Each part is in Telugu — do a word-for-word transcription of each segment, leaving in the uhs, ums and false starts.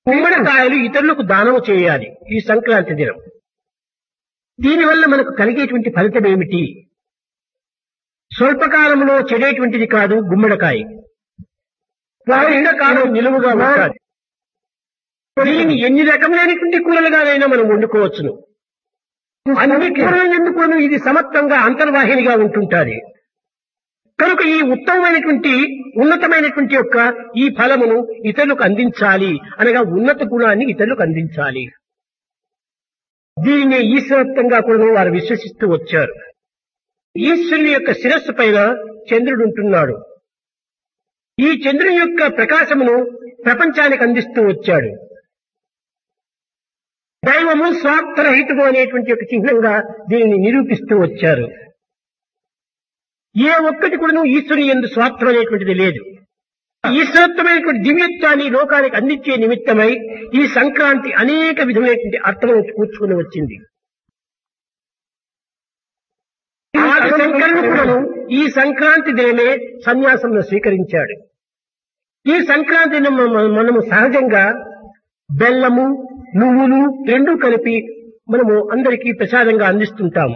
గుమ్మడికాయలు ఇతరులకు దానము చేయాలి ఈ సంక్రాంతి దినం. దీనివల్ల మనకు కలిగేటువంటి ఫలితం ఏమిటి? స్వల్పకాలంలో చెడేటువంటిది కాదు గుమ్మడికాయ, కాలం నిలువుగా ఉండాలి. దీన్ని ఎన్ని రకములైనటువంటి కూరలుగానైనా మనం వండుకోవచ్చును. అన్ని కూరలు ఎందుకు ఇది సమత్వంగా అంతర్వాహినిగా ఉంటుంటాది. కనుక ఈ ఉత్తమమైనటువంటి ఉన్నతమైనటువంటి యొక్క ఈ ఫలమును ఇతరులకు అందించాలి అనగా ఉన్నత గుణాన్ని ఇతరులకు అందించాలి. దీనిని ఈశ్వరత్వంగా కూడా వారు విశ్వసిస్తూ వచ్చారు. ఈశ్వరుని యొక్క శిరస్సు పైన చంద్రుడు ఉంటున్నాడు. ఈ చంద్రుని యొక్క ప్రకాశమును ప్రపంచానికి అందిస్తూ వచ్చాడు. దైవము స్వార్థరహితము అనేటువంటి ఒక చిహ్నంగా దీనిని నిరూపిస్తూ వచ్చారు. ఏ ఒక్కటి కూడా ఈశ్వరుని యందు స్వార్థం అనేటువంటిది లేదు. ఈశ్వరత్వమైనటువంటి దివ్యత్వాన్ని లోకానికి అందించే నిమిత్తమై ఈ సంక్రాంతి అనేక విధమైనటువంటి అర్థములను కూర్చుకుని వచ్చింది. శంకరుడు ఈ సంక్రాంతి దినమే సన్యాసంలో స్వీకరించాడు. ఈ సంక్రాంతి దినం మనము సహజంగా బెల్లము నువ్వులు రెండూ కలిపి మనము అందరికీ ప్రసాదంగా అందిస్తుంటాము.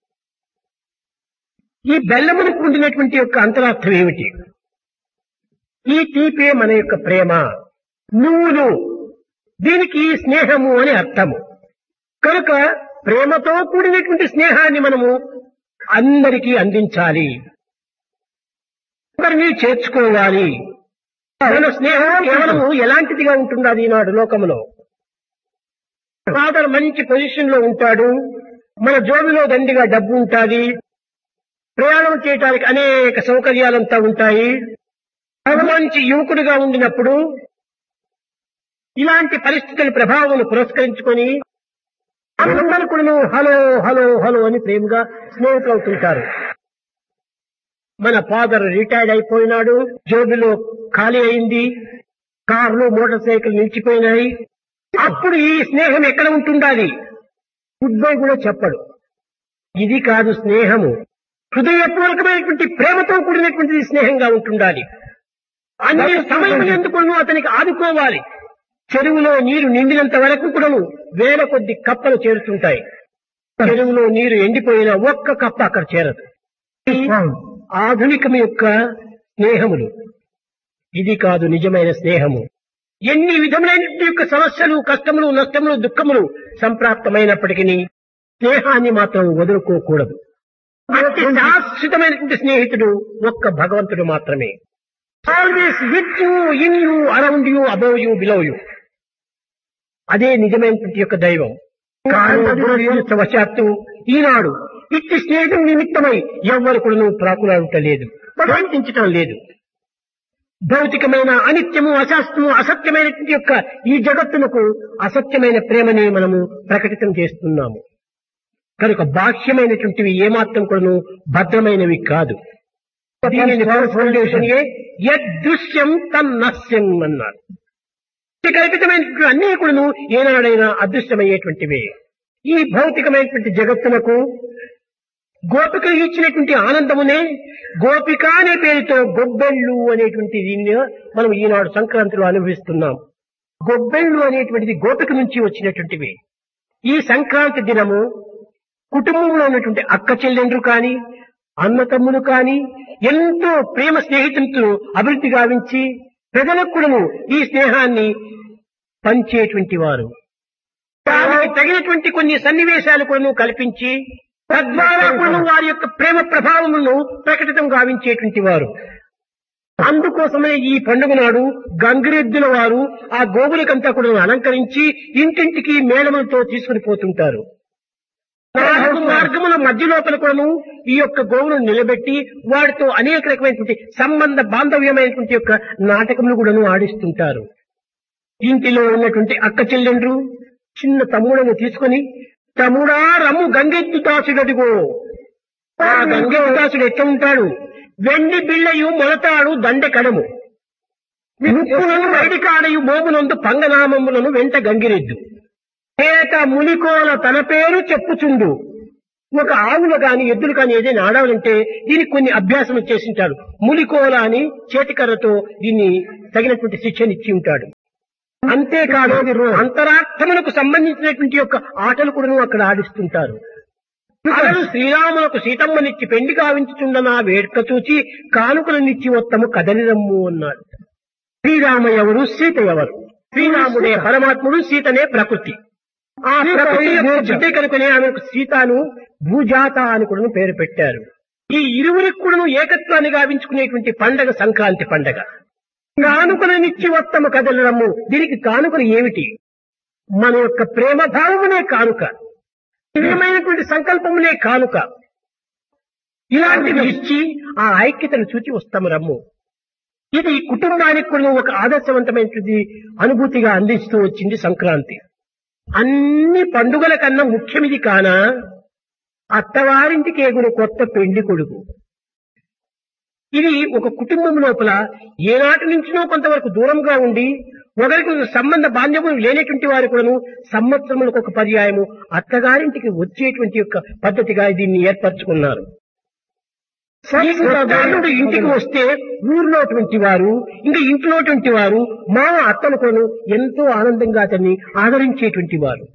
ఈ బెల్లమునకు ఉండినటువంటి యొక్క అంతరార్థం ఏమిటి? ఈ తీపే మన యొక్క ప్రేమ. నువ్వులు దీనికి స్నేహము అని అర్థము. కనుక ప్రేమతో కూడినటువంటి స్నేహాన్ని మనము అందరికీ అందించాలి, అందరినీ చేర్చుకోవాలి. మన స్నేహం కేవలము ఎలాంటిదిగా ఉంటున్నది ఈనాడు లోకంలో? ఫాదర్ మంచి పొజిషన్ లో ఉంటాడు, మన జోబిలో దండిగా డబ్బు ఉంటుంది, ప్రయాణం చేయడానికి అనేక సౌకర్యాలంతా ఉంటాయి. మంచి యువకుడిగా ఉండినప్పుడు ఇలాంటి పరిస్థితుల ప్రభావం పురస్కరించుకొని అందరూ కూడా హలో హలో హలో అని ప్రేమగా స్నేహితులు అవుతుంటారు. మన ఫాదర్ రిటైర్డ్ అయిపోయినాడు, జోబిలో ఖాళీ అయింది, కార్లు మోటార్ సైకిల్ నిలిచిపోయినాయి. అప్పుడు ఈ స్నేహం ఎక్కడ ఉంటుండాలి? గుడ్ బై కూడా చెప్పడు. ఇది కాదు స్నేహము. హృదయపూర్వకమైనటువంటి ప్రేమతో కూడినటువంటి స్నేహంగా ఉంటుండాలి. అన్ని సమయం ఎందుకు అతనికి ఆదుకోవాలి. చెరువులో నీరు నిండినంత వరకు కూడా వేల కొద్ది కప్పలు చేరుతుంటాయి. చెరువులో నీరు ఎండిపోయినా ఒక్క కప్ప అక్కడ చేరదు. ఆధునికం యొక్క స్నేహములు ఇది కాదు నిజమైన స్నేహము. ఎన్ని విధములైనటువంటి యొక్క సమస్యలు, కష్టములు, నష్టములు, దుఃఖములు సంప్రాప్తమైనప్పటికీ స్నేహాన్ని మాత్రం వదులుకోకూడదు. అతి శాశ్వతమైనటువంటి స్నేహితుడు ఒక్క భగవంతుడు మాత్రమే. Always with you, in you, around you, above you, below you. అదే నిజమైనటువంటి యొక్క దైవం. వశాత్తు ఈనాడు ఇట్టి స్నేహం నిమిత్తమై ఎవ్వరు కూడా ప్రాకులాడటలేదు, ప్రవర్తించటం లేదు. భౌతికమైన అనిత్యము, అశాస్త్రము, అసత్యమైనటువంటి యొక్క ఈ జగత్తునకు అసత్యమైన ప్రేమని మనము ప్రకటితం చేస్తున్నాము. కనుక బాహ్యమైనటువంటివి ఏమాత్రం కూడా భద్రమైనవి కాదు. యదృశ్యం తన్నస్యం అన్నారు. కల్పితమైనటువంటి అన్ని కూడా ఏనాడైనా అదృశ్యమయ్యేటువంటివే. ఈ భౌతికమైనటువంటి జగత్తునకు గోపికలు ఇచ్చినటువంటి ఆనందమునే గోపిక అనే పేరుతో గొబ్బెళ్ళు అనేటువంటి దీన్ని మనం ఈనాడు సంక్రాంతిలో అనుభవిస్తున్నాం. గొబ్బెళ్ళు అనేటువంటిది గోపిక నుంచి వచ్చినటువంటివి. ఈ సంక్రాంతి దినము కుటుంబంలో ఉన్నటువంటి అక్క చెల్లెండ్రు కాని, అన్న తమ్ములు కాని ఎంతో ప్రేమ స్నేహితులతో అభివృద్ధి గావించి ప్రజలకు కూడా ఈ స్నేహాన్ని పంచేటువంటి వారు. దానికి తగినటువంటి కొన్ని సన్నివేశాలు కూడా కల్పించి తద్వారా కూడా వారి యొక్క ప్రేమ ప్రభావములను ప్రకటితం గావించేటువంటి వారు. అందుకోసమే ఈ పండుగ నాడు గంగిరెద్దుల వారు ఆ గోవులకంతా కూడా అలంకరించి ఇంటింటికి మేళములతో తీసుకుని పోతుంటారు. నాలుగు మార్గముల మధ్య లోపల కూడాను ఈ యొక్క గోవులను నిలబెట్టి వాటితో అనేక రకమైనటువంటి సంబంధ బాంధవ్యమైనటువంటి యొక్క నాటకములు కూడాను ఆడిస్తుంటారు. ఇంటిలో ఉన్నటువంటి అక్క చెల్లెండ్రు చిన్న తమ్ముడను తీసుకుని, తమ్ముడా రమ్ము గంగెద్దు దాసుడదిగో. ఆ గంగెద్దు దాసుడు ఎట్లా ఉంటాడు? వెండి బిళ్ళయు మొలతాడు దండె కడము, ముప్పులను బయటి కాడయు మోమునందు పంగనామములను వెంట గంగిరెద్దు. ఏట మునికోల తన పేరు చెప్పుచుండు. ఒక ఆవులు కాని ఎద్దులు కాని ఏదైనా ఆడాలంటే దీనికి కొన్ని అభ్యాసం చేసింటాడు. ములికోల అని చేతికర్రతో దీన్ని తగినటువంటి శిక్షణ ఇచ్చి ఉంటాడు. అంతేకాదు అంతరార్థములకు సంబంధించినటువంటి యొక్క ఆటలు కూడా అక్కడ ఆడిస్తుంటారు. అతను శ్రీరాములకు సీతమ్మనిచ్చి పెండి గావించుచుండన వేడుక చూచి కానుకలనిచ్చి వత్తము కదలిరమ్ము అన్నాడు. శ్రీరామ ఎవరు, సీత ఎవరు? శ్రీరాముడే పరమాత్ముడు, సీతనే ప్రకృతి. ఆ ప్రకృతి యొక్క బిడ్డ కనుకనే ఆమెకు సీతాను భూజాత అని కూడా పేరు పెట్టారు. ఈ ఇరువురికి కూడా ఏకత్వాన్ని గావించుకునేటువంటి పండగ సంక్రాంతి పండగ. కానుకలనిచ్చి వత్తము కదలిరమ్ము. దీనికి కానుకలు ఏమిటి? మన యొక్క ప్రేమ భావమునే కానుక, దివ్యమైనటువంటి సంకల్పమునే కానుక. ఇలాంటివి ఇచ్చి ఆ ఐక్యతను చూచి వస్తాము రమ్ము. ఇది కుటుంబానికి కూడా ఒక ఆదర్శవంతమైనటువంటి అనుభూతిగా అందిస్తూ వచ్చింది సంక్రాంతి. అన్ని పండుగల కన్నా ముఖ్యమిది కాన అత్తవారింటికి ఎగురు కొత్త పెండి కొడుకు. ఇది ఒక కుటుంబం లోపల ఏనాటి నుంచినో కొంతవరకు దూరంగా ఉండి ఒకరికి సంబంధ బాంధవ్యం లేనటువంటి వారు కూడాను సంవత్సరములకు ఒక పర్యాయము అత్తగారింటికి వచ్చేటువంటి యొక్క పద్ధతిగా దీన్ని ఏర్పరచుకున్నారు. సత్యనారాయణుడు ఇంటికి వస్తే ఊర్లోటువంటి వారు ఇంకా ఇంట్లోటువంటి వారు మా అత్తను కొను ఎంతో ఆనందంగా అతన్ని ఆదరించేటువంటి వారు.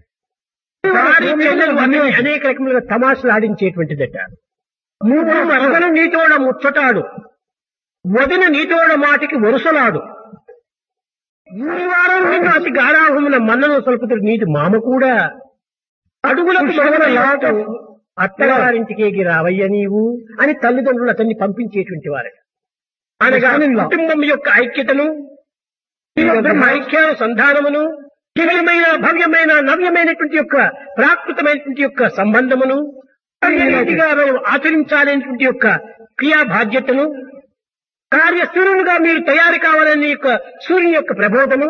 అనేక రకములుగా తమాషలు ఆడించేటువంటిదట. మూడు వరదను నీతోడ ముచ్చటాడు, వదిన నీతోడ మాటికి వరుసలాడు, ఊరి వారం అతి గారాహమున మన్నను సల్పుతుడు నీటి మామ కూడా, అడుగులకు సోదర లాటు అత్తగారింటికి ఎగి రావయ్య నీవు అని తల్లిదండ్రులు అతన్ని పంపించేటువంటి వారు. అనగా కుటుంబం యొక్క ఐక్యతను, ఐక్యాను సంధానమును, దివ్యమైన భవ్యమైన నవ్యమైనటువంటి యొక్క ప్రాకృతమైనటువంటి యొక్క సంబంధమును ఆచరించాలనేటువంటి యొక్క క్రియా బాధ్యతను, కార్యశూరులుగా మీరు తయారు కావాలనే యొక్క సూర్యుని యొక్క ప్రబోధము,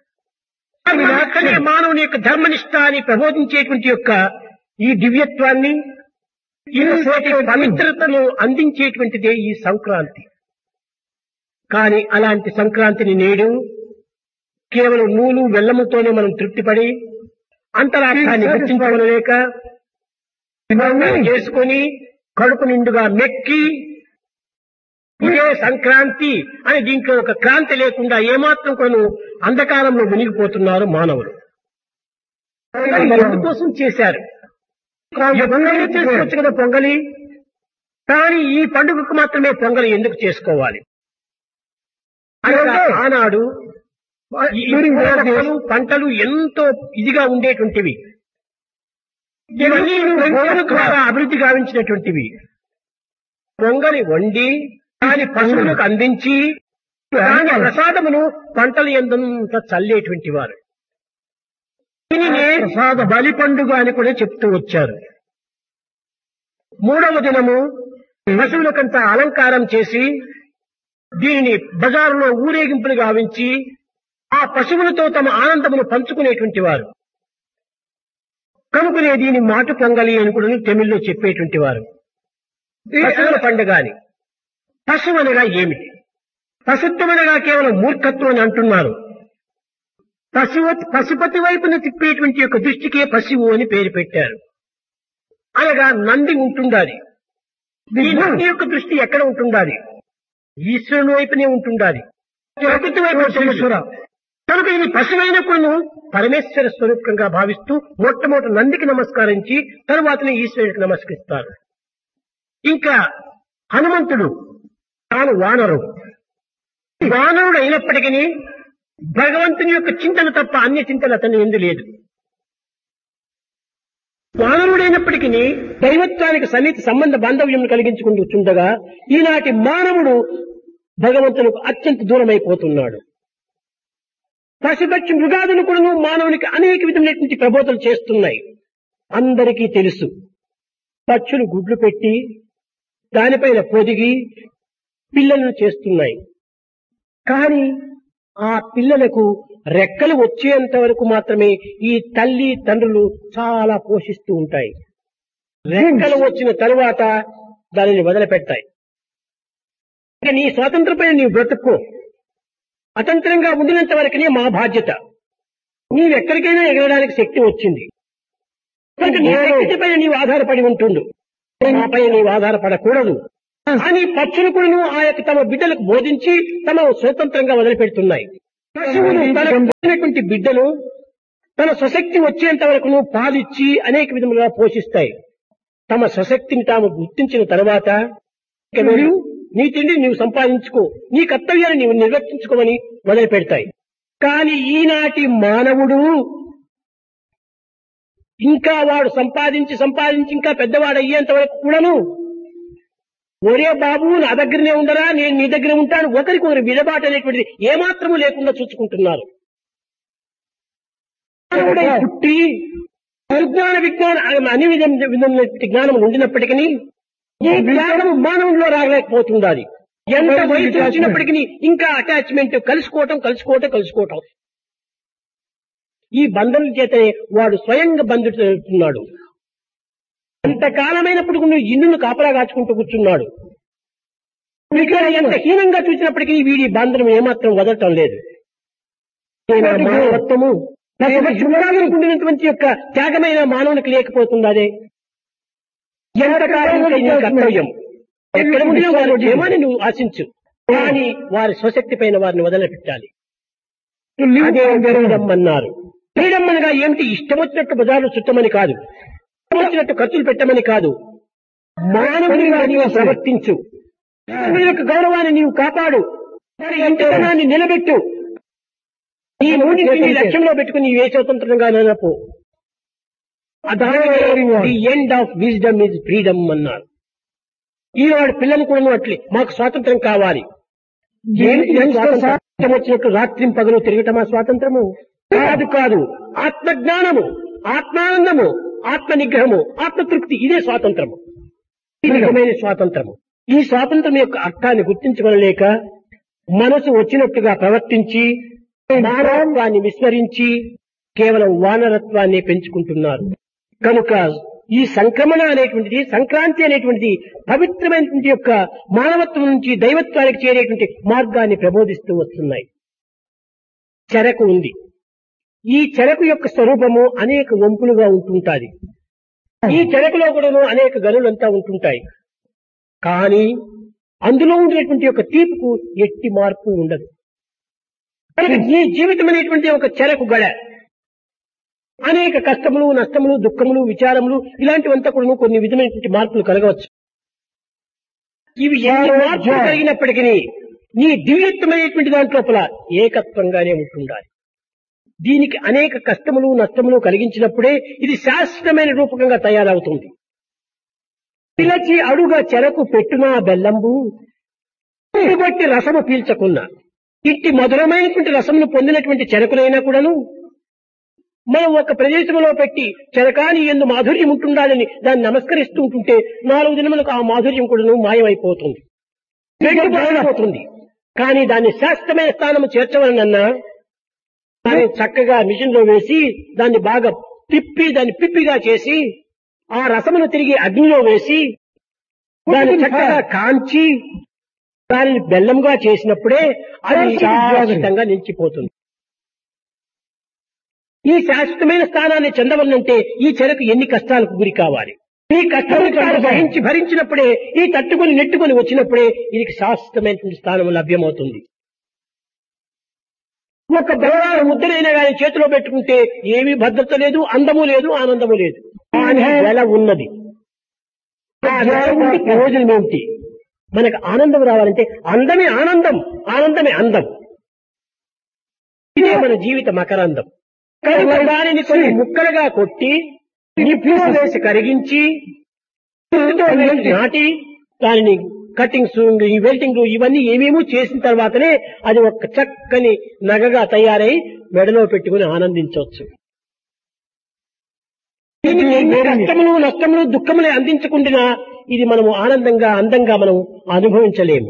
మానవుని యొక్క ధర్మనిష్టాన్ని ప్రబోధించేటువంటి యొక్క ఈ దివ్యత్వాన్ని, ఈ పవిత్రతను అందించేటువంటిదే ఈ సంక్రాంతి. కానీ అలాంటి సంక్రాంతిని నేడు కేవలం నూలు బెల్లముతోనే మనం తృప్తిపడి అంతరార్థాన్ని గుర్తించలేక చేసుకొని కడుపు నిండుగా మెక్కి ఇదే సంక్రాంతి అని దీంట్లో ఒక క్రాంతి లేకుండా ఏమాత్రం కొను అంధకారంలో మునిగిపోతున్నారు మానవులు. ఎందుకోసం చేశారు? పొంగలి చేసుకోవచ్చు కదా పొంగలి, కానీ ఈ పండుగకు మాత్రమే పొంగలి ఎందుకు చేసుకోవాలి? ఆనాడు పంటలు ఎంతో ఇదిగా ఉండేటువంటివి, ఇవన్నీ ద్వారా అభివృద్ధి గావించినటువంటివి. పొంగలి వండి దాని పశువులకు అందించి దాని ప్రసాదమును పంటలు ఎంతంత చల్లేటువంటి వారు. దీనినే బలి పండుగ అని కూడా చెప్తూ వచ్చారు. మూడవ దినము పశువులకంతా అలంకారం చేసి దీనిని బజారులో ఊరేగింపులు గావించి ఆ పశువులతో తమ ఆనందమును పంచుకునేటువంటి వారు కనుకనే దీని మాటు పొంగలి అని కూడా తమిళ్లో చెప్పేటువంటి వారు. పశువుల పండుగ అని. పశువు అనగా ఏమిటి? పశుత్వమనగా కేవలం మూర్ఖత్వం అని అంటున్నారు. పశువు పశుపతి వైపున తిప్పేటువంటి యొక్క దృష్టికే పశువు అని పేరు పెట్టారు. అనగా నంది ఉంటుండాలి. ఈ నంది యొక్క దృష్టి ఎక్కడ ఉంటుండాలి? ఈశ్వరుని వైపునే ఉంటుండాలి, ప్రకృతి వైపు. కనుక ఇది పశువైనప్పుడు పరమేశ్వర స్వరూపంగా భావిస్తూ మొట్టమొదటి నందికి నమస్కరించి తరువాతనే ఈశ్వరుడికి నమస్కరిస్తారు. ఇంకా హనుమంతుడు తాను వానరు వానరుడు అయినప్పటికీ భగవంతుని యొక్క చింతన తప్ప అన్య చింతన అతని ఎందు లేదు. వానరుడైనప్పటికీ దైవత్వానికి సన్నిహిత సంబంధ బాంధవ్యం కలిగించుకుంటూ చుండగా ఈనాటి మానవుడు భగవంతునికి అత్యంత దూరమైపోతున్నాడు. పశుపక్షి మృగాదులు కూడా మానవునికి అనేక విధమైనటువంటి ప్రబోధనలు చేస్తున్నాయి. అందరికీ తెలుసు. పక్షులు గుడ్లు పెట్టి దానిపైన పొదిగి పిల్లలను చేస్తున్నాయి. కానీ ఆ పిల్లలకు రెక్కలు వచ్చేంత వరకు మాత్రమే ఈ తల్లి తండ్రులు చాలా పోషిస్తూ ఉంటాయి. రెక్కలు వచ్చిన తరువాత దానిని వదిలిపెట్టాయి. ఇక నీ స్వాతంత్రపైన నీవు బ్రతుక్కో, అతంత్రంగా ఉండినంత వరకునే మా బాధ్యత. నీవెక్కడికైనా ఎగరడానికి శక్తి వచ్చింది కనుక నీ శక్తి పైన నీవు ఆధారపడి ఉంటుండు, నాపై నీవు ఆధారపడకూడదు అని పక్షులు కూడా ఆ యొక్క తమ బిడ్డలకు బోధించి తమ స్వతంత్రంగా వదిలిపెడుతున్నాయి. పశువులు తనకు పుట్టినటువంటి బిడ్డలు తన స్వశక్తి వచ్చేంత వరకు పాలిచ్చి అనేక విధములుగా పోషిస్తాయి. తమ స్వశక్తిని తాము గుర్తించిన తర్వాత ఇక వెళ్ళు, నీ తిండి నీవు సంపాదించుకో, నీ కర్తవ్యాన్ని నీవు నిర్వర్తించుకోమని మొదలు పెడతాయి. కానీ ఈనాటి మానవుడు ఇంకా వాడు సంపాదించి సంపాదించి ఇంకా పెద్దవాడు అయ్యేంత వరకు కూడాను, ఒరే బాబు నా దగ్గరనే ఉండరా, నేను నీ దగ్గర ఉంటాను, ఒకరికొకరి విడబాటు అనేటువంటిది ఏమాత్రము లేకుండా చూసుకుంటున్నారు. పుట్టి విజ్ఞాన విజ్ఞాన అన్ని విధమైన జ్ఞానం ఉండినప్పటికీ ఈ జ్ఞానం మానవుల్లో రాగలేకపోతుండాలి. ఎంత వయసు వచ్చినప్పటికీ ఇంకా అటాచ్మెంట్, కలుసుకోవటం కలుసుకోవటం కలుసుకోవటం ఈ బంధం చేతనే వాడు స్వయంగా బంధితున్నాడు. అంతకాలమైనప్పుడు నువ్వు ఇన్నును కాపలా కాచుకుంటూ కూర్చున్నాడు. ఇక్కడ ఎంత హీనంగా చూసినప్పటికీ వీడి బంధనం ఏమాత్రం వదలటం లేదు. మానవత్వము ఉండినటువంటి యొక్క త్యాగమైన మానవునికి లేకపోతుంది. అదే ఎంతకాలం కర్తవ్యం ఎక్కడ ఉండినా వారు ఏమని నువ్వు ఆశించు, కానీ వారి స్వశక్తి పైన వారిని వదిలిపెట్టాలి. అదే ఫ్రీడమ్ అన్నారు. ఫ్రీడమ్ అనగా ఏమిటి? ఇష్టం వచ్చినట్టు బజార్లు చుట్టమని కాదు, ఇష్టం వచ్చినట్టు ఖర్చులు పెట్టమని కాదు, మానవునిగా నీవు ప్రవర్తించు, మానవుని యొక్క గౌరవాన్ని నీవు కాపాడు, వారి ఇంటితనాన్ని నిలబెట్టు. ఈ మూడింటిని లక్ష్యంలో పెట్టుకుని ఏ స్వతంత్రంగా నెనపో. The end of wisdom is freedom అన్నారు. ఈనాడు పిల్లలు కూడా అట్లే మాకు స్వాతంత్రం కావాలి. స్వాతంత్రం వచ్చినట్టు రాత్రి పగలు తిరగటమా స్వాతంత్రము? కాదు కాదు. ఆత్మజ్ఞానము, ఆత్మానందము, ఆత్మ నిగ్రహము, ఆత్మతృప్తి, ఇదే స్వాతంత్రము. ఈ రకమైన స్వాతంత్రము. ఈ స్వాతంత్రం యొక్క అర్థాన్ని గుర్తించుకోలేక మనసు వచ్చినట్టుగా ప్రవర్తించి మానవత్వాన్ని విస్మరించి కేవలం వానరత్వాన్ని పెంచుకుంటున్నారు. కనుక ఈ సంక్రమణ అనేటువంటిది, సంక్రాంతి అనేటువంటిది పవిత్రమైనటువంటి యొక్క మానవత్వం నుంచి దైవత్వానికి చేరేటువంటి మార్గాన్ని ప్రబోధిస్తూ వస్తున్నాయి. చెరకు ఉంది. ఈ చెరకు యొక్క స్వరూపము అనేక వంపులుగా ఉంటుంటాది. ఈ చెరకులో కూడాను అనేక గనులంతా ఉంటుంటాయి. కానీ అందులో ఉండేటువంటి యొక్క తీపుకు ఎట్టి మార్పు ఉండదు. ఈ జీవితం అనేటువంటి ఒక చెరకు గడ అనేక కష్టములు, నష్టములు, దుఃఖములు, విచారములు ఇలాంటివంతా కూడా కొన్ని విధమైనటువంటి మార్పులు కలగవచ్చు. ఇవి ఎన్ని మార్పులు కలిగినప్పటికీ నీ దివ్యత్వమైనటువంటి దాంట్లోపల ఏకత్వంగానే ఉంటుండాలి. దీనికి అనేక కష్టములు, నష్టములు కలిగించినప్పుడే ఇది శాశ్వతమైన రూపకంగా తయారవుతుంది. పిలచి అడుగా చెరకు పెట్టునా బెల్లంబు బట్టి రసము పీల్చకున్నా, ఇంటి మధురమైనటువంటి రసమును పొందినటువంటి చెరకునైనా కూడాను మనం ఒక ప్రదేశంలో పెట్టి చెరకాని ఎందు మాధుర్యం ఉంటుండాలని దాన్ని నమస్కరిస్తూ ఉంటుంటే నాలుగు దినములకు ఆ మాధుర్యం కూడాను మాయమైపోతుంది, పోతుంది. కానీ దాన్ని శాశ్వతమైన స్థానము చేర్చవలనన్నా దాన్ని చక్కగా మిషన్ లో వేసి దాన్ని బాగా తిప్పి దాన్ని పిప్పిగా చేసి ఆ రసమును తిరిగి అగ్నిలో వేసి దాన్ని చక్కగా కాంచి దానిని బెల్లంగా చేసినప్పుడే అది శాశ్వతంగా నిలిచిపోతుంది. ఈ శాశ్వతమైన స్థానాన్ని చెందవలనంటే ఈ చెరకు ఎన్ని కష్టాలకు గురి కావాలి. ఈ కష్టాలు భరించి భరించినప్పుడే, ఈ తట్టుకొని నెట్టుకొని వచ్చినప్పుడే ఇది శాశ్వతమైనటువంటి స్థానం లభ్యమవుతుంది. ఒక బంగారు ముద్దనైనా కానీ చేతిలో పెట్టుకుంటే ఏమీ భద్రత లేదు, అందము లేదు, ఆనందము లేదు. కానీ వెల ఉన్నది. ప్రయోజనం ఏమిటి? మనకు ఆనందం రావాలంటే అందమే ఆనందం, ఆనందమే అందం. ఇదే మన జీవిత మకరందం. కనుక దానిని కొన్ని ముక్కలుగా కొట్టి నిప్పులో వేసి కరిగించి నాటి దానిని కటింగ్స్, ఈ వెల్టింగ్ ఇవన్నీ ఏమేమో చేసిన తర్వాతనే అది ఒక చక్కని నగగా తయారై మెడలో పెట్టుకుని ఆనందించవచ్చు. కష్టములు, నష్టములు, దుఃఖములు అందించకుండా ఇది మనము ఆనందంగా, అందంగా మనం అనుభవించలేము.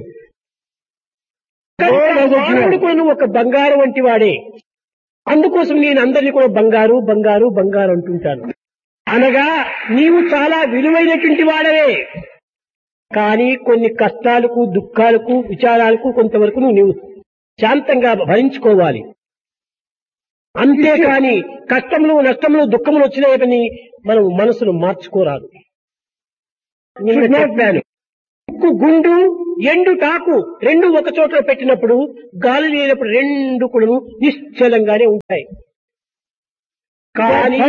మానవుడు కూడా ఒక బంగారు వంటి వాడే. అందుకోసం నేను అందరినీ కూడా బంగారు బంగారు బంగారు అంటుంటాను. అనగా నీవు చాలా విలువైనటువంటి వాడవే, కానీ కొన్ని కష్టాలకు, దుఃఖాలకు, విచారాలకు కొంతవరకు నీవు శాంతంగా భరించుకోవాలి. అంతేకాని కష్టములు, నష్టములు, దుఃఖములు వచ్చినాయని మనం మనసును మార్చుకోరాదు. నేను చెప్పాను, ఉక్కు గుండు ఎండు టాకు రెండు ఒక చోట పెట్టినప్పుడు గాలి లేనప్పుడు రెండు కూడా నిశ్చలంగానే ఉంటాయి. కానీ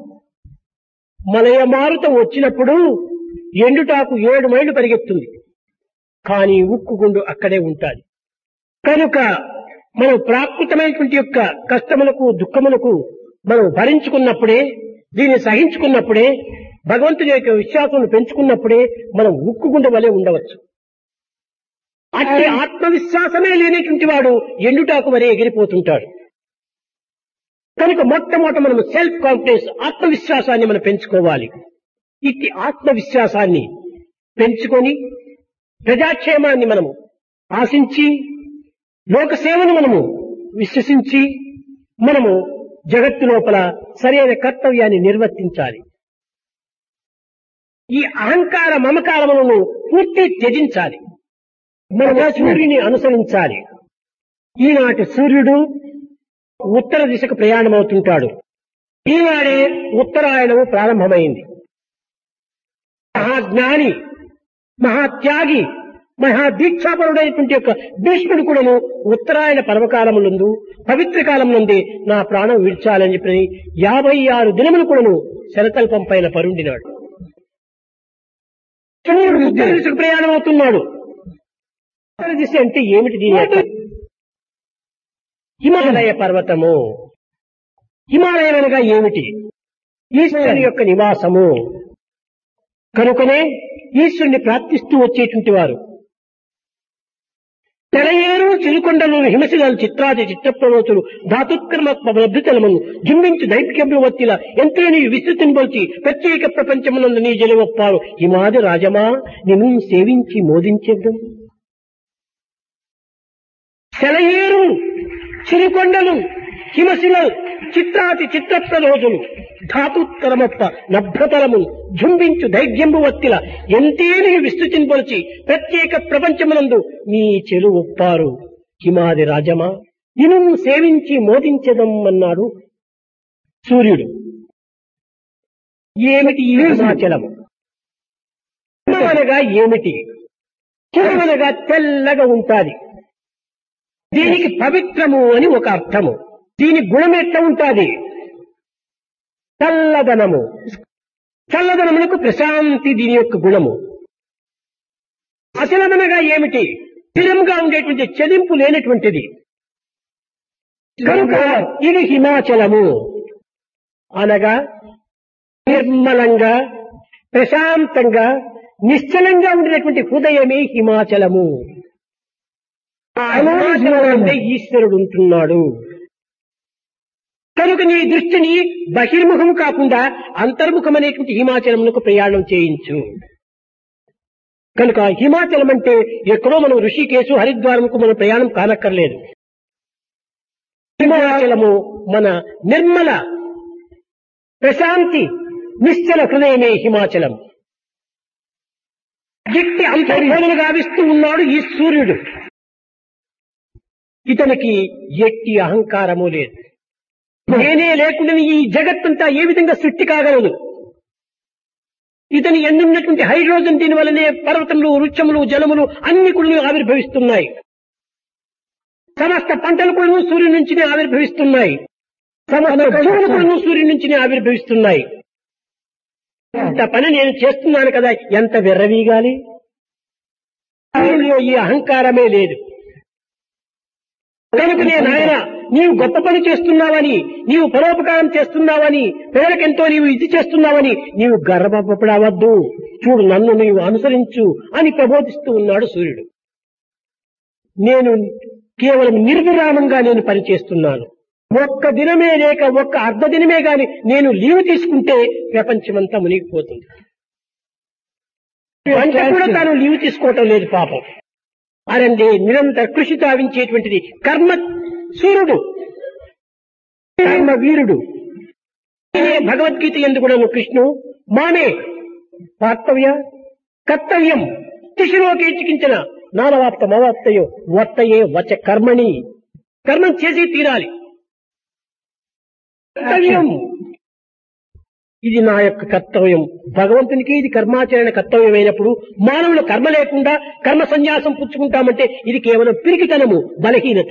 మలయ మారుతం వచ్చినప్పుడు ఎండుటాకు ఏడు మైళ్ళు పరిగెత్తుంది, కానీ ఉక్కు గుండు అక్కడే ఉంటుంది. కనుక మనం ప్రాకృతమైనటువంటి యొక్క కష్టములకు దుఃఖములకు మనం భరించుకున్నప్పుడే, దీన్ని సహించుకున్నప్పుడే, భగవంతుని యొక్క విశ్వాసం పెంచుకున్నప్పుడే మనం ఉక్కు గుండె వలె ఉండవచ్చు. అట్టి ఆత్మవిశ్వాసమే లేనటువంటి వాడు ఎండుటాకు వరే ఎగిరిపోతుంటాడు. కనుక మొట్టమొదట మనం సెల్ఫ్ కాన్ఫిడెన్స్, ఆత్మవిశ్వాసాన్ని మనం పెంచుకోవాలి. ఇట్టి ఆత్మవిశ్వాసాన్ని పెంచుకొని ప్రజాక్షేమాన్ని మనము ఆశించి, లోకసేవను మనము విశ్వసించి, మనము జగత్తు లోపల సరైన కర్తవ్యాన్ని నిర్వర్తించాలి. ఈ అహంకార మమకారములను పూర్తి త్యజించాలి. మన సూర్యుని అనుసరించాలి. ఈనాటి సూర్యుడు ఉత్తర దిశకు ప్రయాణమవుతుంటాడు. ఈనాడే ఉత్తరాయణము ప్రారంభమైంది. మహాజ్ఞాని, మహాత్యాగి, మహాదీక్షాపరుడైనటువంటి యొక్క భీష్ముడు కూడాను ఉత్తరాయణ పర్వకాలములందు పవిత్ర కాలం నుండి నా ప్రాణం విడిచాలని చెప్పి యాభై ఆరు దినములు కూడాను శరతల్పం పైన పరుండినాడు. చంద్రుడు ఉత్తర దిశకు ప్రయాణం అవుతున్నాడు. ఉత్తర దిశ అంటే ఏమిటి? దీని యొక్క హిమాలయ పర్వతము. హిమాలయం అనగా ఏమిటి? ఈశ్వరుని యొక్క నివాసము. కనుకనే ఈశ్వరుని ప్రార్థిస్తూ వచ్చేటువంటి వారు తెలయేరు చిరుకొండలు హిమశిలాలు చిత్రాది చిత్రప్రవతులు ధాతుక్రమ లబ్ధితలమును జుంబించి దైత్యము వచ్చిల ఎంతేని విస్తృతిని పోల్చి ప్రత్యేక ప్రపంచమునందు నీ జలవప్పారు హిమాది రాజమా నిన్ను సేవించి మోదించేద్దాం. సెలయేరు చిరుకొండలు హిమశిలలు చిత్రాతి చిత్రప్రలోజులు ధాతుత్తరమప్ప నభ్రతలము జుంబించు దైర్ఘ్యంబు వత్తిల ఎంతేని విస్తృతిని పొలిచి ప్రత్యేక ప్రపంచమునందు నీ చెలు ఒప్పారు హిమాది రాజమా నిన్ను సేవించి మోదించదం అన్నాడు సూర్యుడు. ఏమిటి ఈ హిమాచలము? హిమమనగా ఏమిటి? హిమమనగా తెల్లగా ఉంటాది. దీనికి పవిత్రము అని ఒక అర్థము. దీని గుణం ఎట్లా ఉంటాది? చల్లదనము. చల్లదనమునకు ప్రశాంతి దీని యొక్క గుణము. అచలదనగా ఏమిటి? స్థిరంగా ఉండేటువంటి చెలింపు లేనటువంటిది. కనుక ఇది హిమాచలము అనగా నిర్మలంగా, ప్రశాంతంగా, నిశ్చలంగా ఉండేటువంటి హృదయమే హిమాచలము. అంటే ఈశ్వరుడు ఉంటున్నాడు. కనుక నీ దృష్టిని బహిర్ముఖం కాకుండా అంతర్ముఖం అనేటువంటి హిమాచలమునకు ప్రయాణం చేయించు. కనుక హిమాచలం అంటే ఎక్కడో మనం ఋషికేశు హరిద్వారముకు మనం ప్రయాణం కానక్కర్లేదు. హిమాచలము మన నిర్మల ప్రశాంతి నిశ్చల హృదయమే హిమాచలం. వ్యక్తి అంతర్భోధన గావిస్తూ ఉన్నాడు ఈ సూర్యుడు. ఇతనికి ఎట్టి అహంకారము లేదు. నేనే లేకుండా ఈ జగత్తంతా ఏ విధంగా సృష్టి కాగలదు? ఇతని ఎన్నున్నటువంటి హైడ్రోజన్ దీని వల్లనే పర్వతములు, వృక్షములు, జలములు అన్ని కూడా ఆవిర్భవిస్తున్నాయి. సమస్త పంటలు కూడా సూర్యుడి నుంచినే ఆవిర్భవిస్తున్నాయి. సమస్త జీవులు కూడా సూర్యుడి నుంచినే ఆవిర్భవిస్తున్నాయి. ఇంత పని నేను చేస్తున్నాను కదా, ఎంత విర్రవీగాలి? ఈ అహంకారమే లేదు. కనుక నేను ఆయన నీవు గొప్ప పని చేస్తున్నావని, నీవు పరోపకారం చేస్తున్నావని, పేదలకెంతో నీవు ఇది చేస్తున్నావని నీవు గర్వపడవద్దు. చూడు, నన్ను నీవు అనుసరించు అని ప్రబోధిస్తూ ఉన్నాడు సూర్యుడు. నేను కేవలం నిర్విరామంగా నేను పనిచేస్తున్నాను. ఒక్క దినమే లేక ఒక్క అర్ధ దినమే గాని నేను లీవ్ తీసుకుంటే ప్రపంచమంతా మునిగిపోతుంది. పంచ కూడా తాను లీవ్ తీసుకోవటం లేదు పాపం. అరండి నిరంతర కృషి తావించేటువంటిది కర్మ సూర్యుడు, కర్మ వీరుడు. భగవద్గీత ఎందుకు కూడా కృష్ణు మానే కర్తవ్య కర్తవ్యం తిశిలోకి చికించిన నానవాప్త మవాప్తయో వర్తయే వచ కర్మణి. కర్మం చేసి తీరాలి. కర్తవ్యం ఇది నా యొక్క కర్తవ్యం. భగవంతునికి ఇది కర్మాచరణ కర్తవ్యం అయినప్పుడు మానవుల కర్మ లేకుండా కర్మ సన్యాసం పుచ్చుకుంటామంటే ఇది కేవలం పిరికితనము, బలహీనత.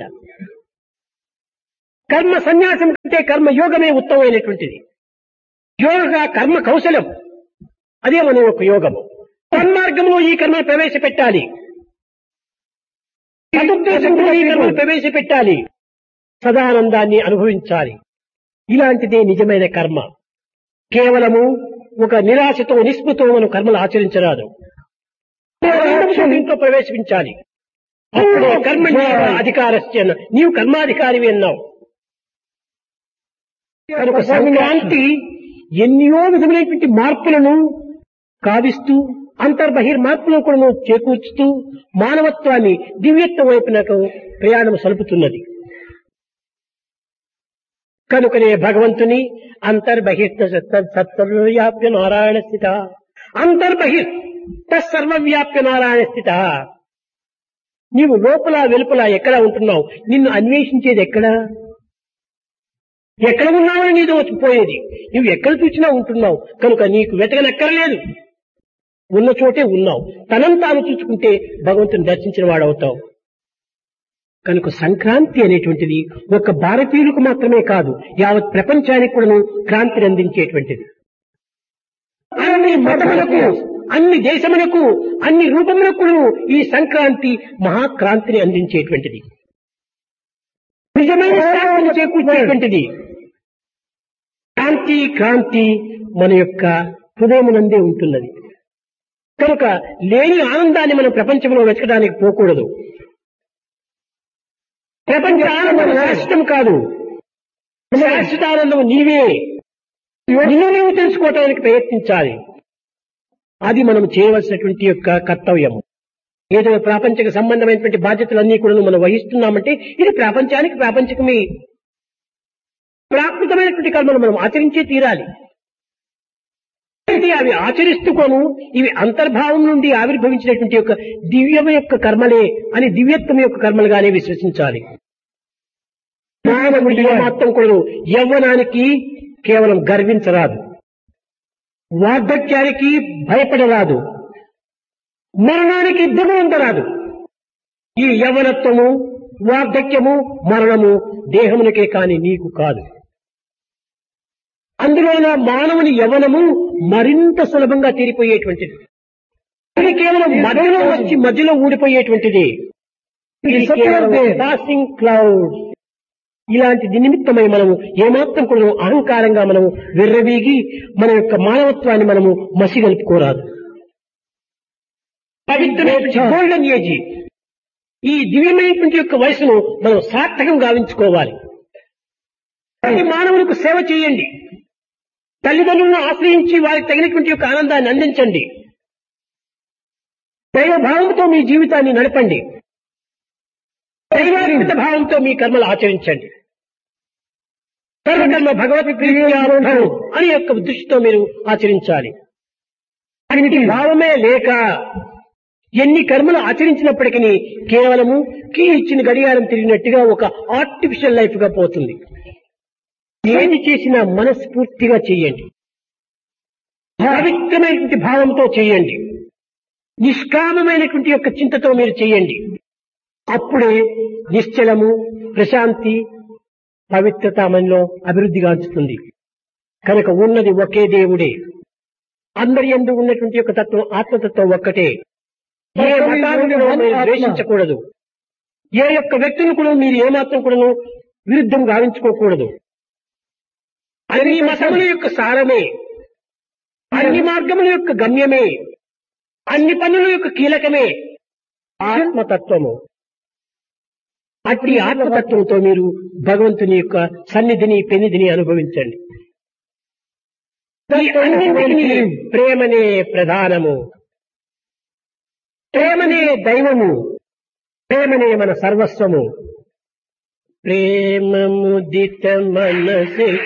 కర్మ సన్యాసం కంటే కర్మ యోగమే ఉత్తమమైనటువంటిది. యోగ కర్మ కౌశలం, అదే మన యొక్క యోగము. సన్మార్గంలో ఈ కర్మను ప్రవేశపెట్టాలి, సదుద్దేశంలో ఈ కర్మను ప్రవేశపెట్టాలి, సదానందాన్ని అనుభవించాలి. ఇలాంటిదే నిజమైన కర్మ. కేవలము ఒక నిరాశతో నిస్పృతో మనం కర్మలు ఆచరించరాదు. ఇంట్లో ప్రవేశించాలి. అప్పుడే కర్మ అధికారస్య, నీవు కర్మాధికారివి అన్నావు. కనుక సంక్రాంతి ఎన్నో విధమైనటువంటి మార్పులను కావిస్తూ అంతర్బహిర్ మార్పులను కూడా చేకూర్చుతూ మానవత్వాన్ని దివ్యత్వం వైపునకు ప్రయాణం సలుపుతున్నది. కనుకనే భగవంతుని అంతర్బహిర్ సర్వవ్యాప్య నారాయణ స్థిత, అంతర్బహిర్ తత్సర్వవ్యాప్య నారాయణ స్థిత. నీవు లోపల వెలుపల ఎక్కడ ఉంటున్నావు? నిన్ను అన్వేషించేది ఎక్కడా? ఎక్కడ ఉన్నావని నీతో పోయేది. నువ్వు ఎక్కడ చూసినా ఉంటున్నావు. కనుక నీకు వెతకనక్కర్లేదు, ఉన్న చోటే ఉన్నావు. తనంతాను చూసుకుంటే భగవంతుని దర్శించిన వాడవుతావు. కనుక సంక్రాంతి అనేటువంటిది ఒక భారతీయులకు మాత్రమే కాదు, యావత్ ప్రపంచానికి కూడా క్రాంతిని అందించేటువంటిది. అన్ని మతములకు, అన్ని దేశములకు, అన్ని రూపములకు ఈ సంక్రాంతి మహాక్రాంతిని అందించేటువంటిది, నిజమైన శాంతిని చేకూర్చేటువంటిది. శాంతి క్రాంతి మన యొక్క హృదయమునందే ఉంటున్నది. కనుక లేని ఆనందాన్ని మనం ప్రపంచంలో వెతకడానికి పోకూడదు. ప్రపంచ ఆనందం శాశ్వతం కాదు. శాశ్వత ఆనందం నీవే. నిన్ను నీవు తెలుసుకోవటానికి ప్రయత్నించాలి. అది మనం చేయవలసినటువంటి యొక్క కర్తవ్యము. ఏదో ప్రాపంచిక సంబంధమైనటువంటి బాధ్యతలన్నీ కూడా మనం వహిస్తున్నామంటే ఇది ప్రాపంచానికి ప్రాపంచకమే. ప్రాకృతమైనటువంటి కర్మలు మనం ఆచరించే తీరాలి. అవి ఆచరిస్తూకోను ఇవి అంతర్భావం నుండి ఆవిర్భవించినటువంటి యొక్క దివ్యం యొక్క కర్మలే అని దివ్యత్వం యొక్క కర్మలుగానే విశ్వసించాలి. మానవుడి మాత్రం కూడా యవ్వనానికి కేవలం గర్వించరాదు, వార్ధక్యానికి భయపడరాదు, మరణానికి దిగువంతరాదు. ఈ యవ్వనత్వము, వార్ధక్యము, మరణము దేహమునకే కాని నీకు కాదు. అందులోన మానవుని యవ్వనము మరింత సులభంగా తీరిపోయేటువంటిది. ఇది కేవలం మధ్యలో వచ్చి మధ్యలో ఊడిపోయేటువంటిది. Passing cloud. ఇలాంటి నిమిత్తమై మనము ఏమాత్రం కూడా అహంకారంగా మనము విర్రవీగి మన యొక్క మానవత్వాన్ని మనము మసిగలుపుకోరాదు. పవిత్రమైన గోల్డెన్ ఏజ్, ఈ దివ్యమైనటువంటి యొక్క వయసును మనం సార్థకం గావించుకోవాలి. ప్రతి మానవులకు సేవ చేయండి. తల్లిదండ్రులను ఆశ్రయించి వారికి తగినటువంటి యొక్క ఆనందాన్ని అందించండి. దైవభావంతో మీ జీవితాన్ని నడపండి. దైవాత్మిక భావంతో మీ కర్మలు ఆచరించండి. సర్వకర్మ భగవత్ ప్రీత్యార్థం అని యొక్క దృష్టితో మీరు ఆచరించాలి. అన్నిటి భావమే లేక ఎన్ని కర్మలు ఆచరించినప్పటికీ కేవలము కీ ఇచ్చిన గడియారం తిరిగినట్టుగా ఒక ఆర్టిఫిషియల్ లైఫ్ గా పోతుంది. ఏది చేసినా మనస్ఫూర్తిగా చేయండి, పవిత్రమైనటువంటి భావంతో చేయండి, నిష్కామమైనటువంటి యొక్క చింతతో మీరు చేయండి. అప్పుడే నిశ్చలము, ప్రశాంతి, పవిత్రత మనలో అభివృద్ధిగాంచుతుంది. కనుక ఉన్నది ఒకే దేవుడే. అందరి యందు ఉన్నటువంటి యొక్క తత్వం ఆత్మతత్వం ఒక్కటే. ఏ మతాలను మీరు ద్వేషించకూడదు. ఏ యొక్క వ్యక్తిని కూడా మీరు ఏమాత్రం కూడా విరుద్ధం గావించుకోకూడదు. అన్ని మతముల యొక్క సారమే, అన్ని మార్గముల యొక్క గమ్యమే, అన్ని పనుల యొక్క కీలకమే ఆత్మతత్వము. అట్టి ఆత్మతత్వంతో మీరు భగవంతుని యొక్క సన్నిధిని పెన్నిధిని అనుభవించండి. ఈ అన్నింటినీ ప్రేమనే ప్రధానము, ప్రేమనే దైవము, ప్రేమనే మన సర్వస్వము. ప్రేమ ముదిత మనసే